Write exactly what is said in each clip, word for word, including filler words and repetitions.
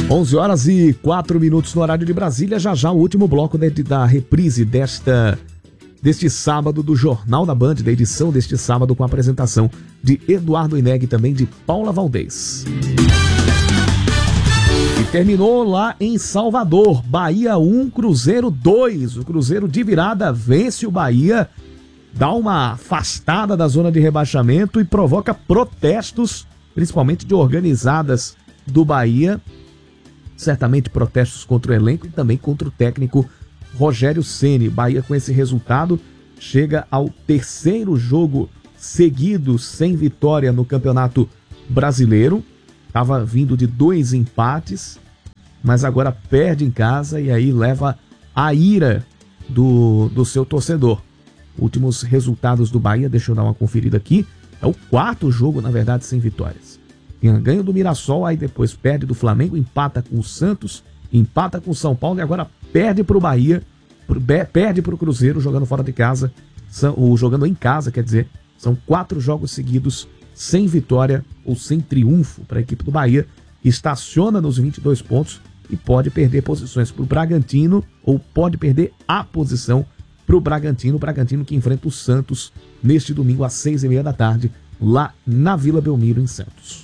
onze horas e quatro minutos no horário de Brasília. Já já o último bloco de, da reprise desta, deste sábado do Jornal da Band, da edição deste sábado, com a apresentação de Eduardo Oineg e também de Paula Valdez. E terminou lá em Salvador, Bahia um, Cruzeiro dois. O Cruzeiro de virada vence o Bahia, dá uma afastada da zona de rebaixamento e provoca protestos, principalmente de organizadas do Bahia. Certamente protestos contra o elenco e também contra o técnico Rogério Ceni. Bahia, com esse resultado, chega ao terceiro jogo seguido sem vitória no Campeonato Brasileiro. Estava vindo de dois empates, mas agora perde em casa e aí leva a ira do, do seu torcedor. Últimos resultados do Bahia, deixa eu dar uma conferida aqui. É o quarto jogo, na verdade, sem vitórias. Ganha do Mirassol, aí depois perde do Flamengo, empata com o Santos, empata com o São Paulo e agora perde para o Bahia, perde para o Cruzeiro jogando fora de casa, ou jogando em casa, quer dizer. São quatro jogos seguidos sem vitória ou sem triunfo para a equipe do Bahia, que estaciona nos vinte e dois pontos e pode perder posições para o Bragantino ou pode perder a posição para o Bragantino, o Bragantino que enfrenta o Santos neste domingo às seis e meia da tarde, lá na Vila Belmiro, em Santos.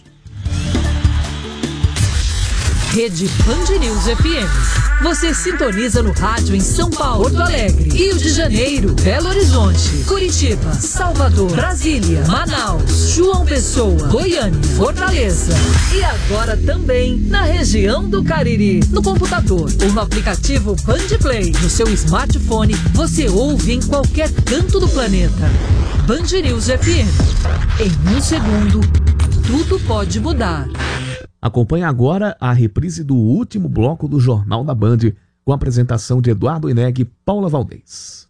Rede Band News F M. Você sintoniza no rádio em São Paulo, Porto Alegre, Rio de Janeiro, Belo Horizonte, Curitiba, Salvador, Brasília, Manaus, João Pessoa, Goiânia, Fortaleza. E agora também na região do Cariri. No computador ou no aplicativo Band Play. No seu smartphone, você ouve em qualquer canto do planeta. Band News F M. Em um segundo, tudo pode mudar. Acompanhe agora a reprise do último bloco do Jornal da Band, com a apresentação de Eduardo Oineg e Paula Valdez.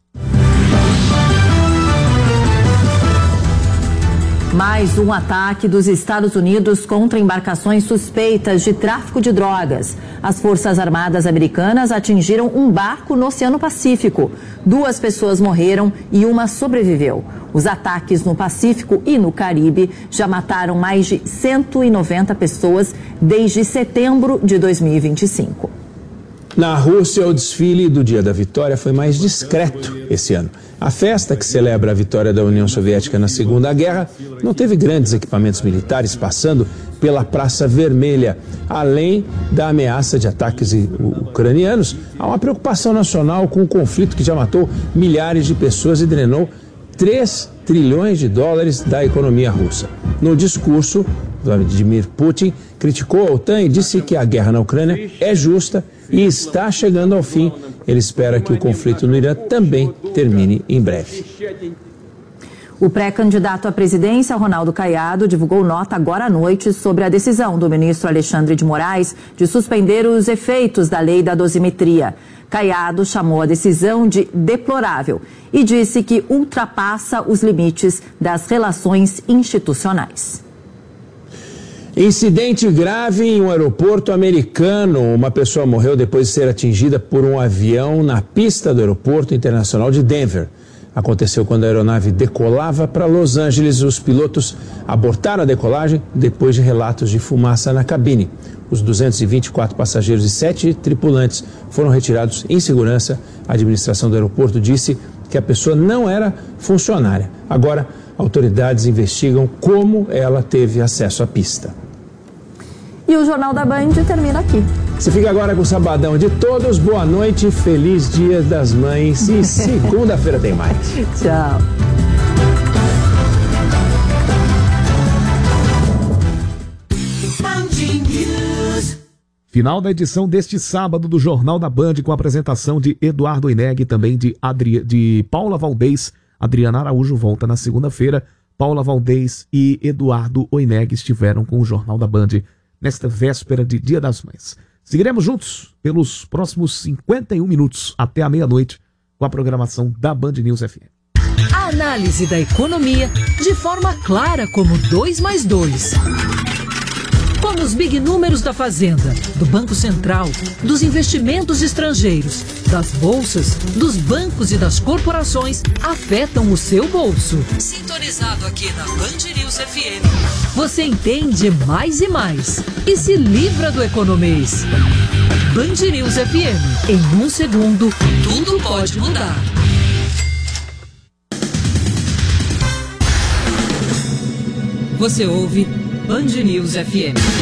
Mais um ataque dos Estados Unidos contra embarcações suspeitas de tráfico de drogas. As Forças Armadas americanas atingiram um barco no Oceano Pacífico. Duas pessoas morreram e uma sobreviveu. Os ataques no Pacífico e no Caribe já mataram mais de cento e noventa pessoas desde setembro de dois mil e vinte e cinco. Na Rússia, o desfile do Dia da Vitória foi mais discreto esse ano. A festa, que celebra a vitória da União Soviética na Segunda Guerra, não teve grandes equipamentos militares passando pela Praça Vermelha. Além da ameaça de ataques ucranianos, há uma preocupação nacional com o conflito que já matou milhares de pessoas e drenou três trilhões de dólares da economia russa. No discurso, Vladimir Putin criticou a OTAN e disse que a guerra na Ucrânia é justa e está chegando ao fim. Ele espera que o conflito no Irã também termine em breve. O pré-candidato à presidência, Ronaldo Caiado, divulgou nota agora à noite sobre a decisão do ministro Alexandre de Moraes de suspender os efeitos da lei da dosimetria. Caiado chamou a decisão de deplorável e disse que ultrapassa os limites das relações institucionais. Incidente grave em um aeroporto americano. Uma pessoa morreu depois de ser atingida por um avião na pista do aeroporto internacional de Denver. Aconteceu quando a aeronave decolava para Los Angeles. Os pilotos abortaram a decolagem depois de relatos de fumaça na cabine. Os duzentos e vinte e quatro passageiros e sete tripulantes foram retirados em segurança. A administração do aeroporto disse que a pessoa não era funcionária. Agora, autoridades investigam como ela teve acesso à pista. E o Jornal da Band termina aqui. Você fica agora com o Sabadão de Todos. Boa noite, feliz Dia das Mães e segunda-feira tem mais. Tchau. Final da edição deste sábado do Jornal da Band, com a apresentação de Eduardo Oineg e também de, Adri... de Paula Valdez. Adriana Araújo volta na segunda-feira. Paula Valdez e Eduardo Oineg estiveram com o Jornal da Band nesta véspera de Dia das Mães. Seguiremos juntos pelos próximos cinquenta e um minutos até a meia-noite com a programação da Band News F M. A análise da economia de forma clara como dois mais dois. como os big números da Fazenda, do Banco Central, dos investimentos estrangeiros, das bolsas, dos bancos e das corporações, afetam o seu bolso. Sintonizado aqui na Band News F M, você entende mais e mais e se livra do economês. Band News F M. Em um segundo, tudo pode mudar. Você ouve Band News F M.